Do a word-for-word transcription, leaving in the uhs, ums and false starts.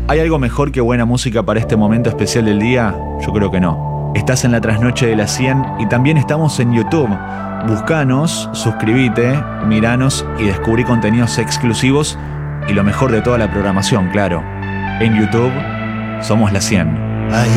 ¿Hay algo mejor que buena música para este momento especial del día? Yo creo que no. Estás en la trasnoche de las cien y también estamos en YouTube. Buscanos, suscríbete, miranos y descubrí contenidos exclusivos y lo mejor de toda la programación, claro. En YouTube somos la cien.